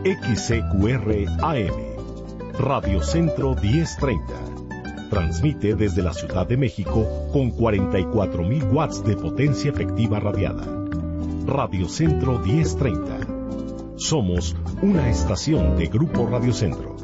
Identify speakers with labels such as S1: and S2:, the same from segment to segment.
S1: XCQR AM, Radio Centro 1030. Transmite desde la Ciudad de México con 44.000 watts de potencia efectiva radiada. Radio Centro 1030. Somos una estación de Grupo Radio Centro.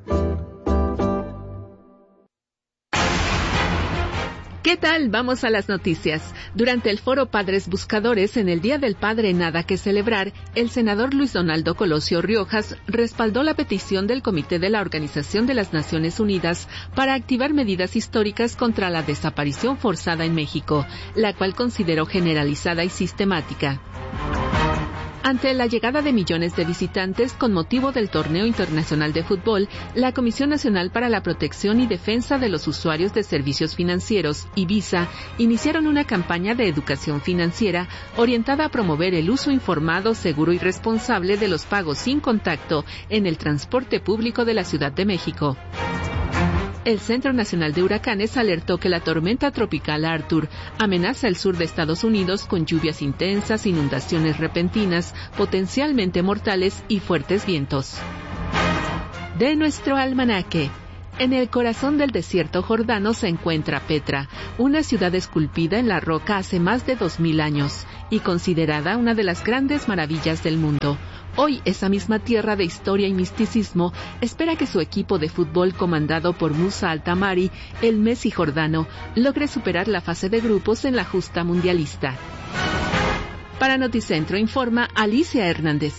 S2: ¿Qué tal? Vamos a las noticias. Durante el foro Padres Buscadores en el Día del Padre Nada que Celebrar, el senador Luis Donaldo Colosio Riojas respaldó la petición del Comité de la Organización de las Naciones Unidas para activar medidas históricas contra la desaparición forzada en México, la cual consideró generalizada y sistemática. Ante la llegada de millones de visitantes con motivo del Torneo Internacional de Fútbol, la Comisión Nacional para la Protección y Defensa de los Usuarios de Servicios Financieros, IBISA, iniciaron una campaña de educación financiera orientada a promover el uso informado, seguro y responsable de los pagos sin contacto en el transporte público de la Ciudad de México. El Centro Nacional de Huracanes alertó que la tormenta tropical Arthur amenaza el sur de Estados Unidos con lluvias intensas, inundaciones repentinas, potencialmente mortales y fuertes vientos. De nuestro almanaque. En el corazón del desierto jordano se encuentra Petra, una ciudad esculpida en la roca hace más de 2000 años y considerada una de las grandes maravillas del mundo. Hoy, esa misma tierra de historia y misticismo espera que su equipo de fútbol comandado por Musa Altamari, el Messi jordano, logre superar la fase de grupos en la justa mundialista. Para Noticentro informa Alicia Hernández.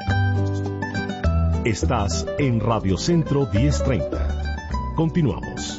S1: Estás en Radio Centro 1030. Continuamos.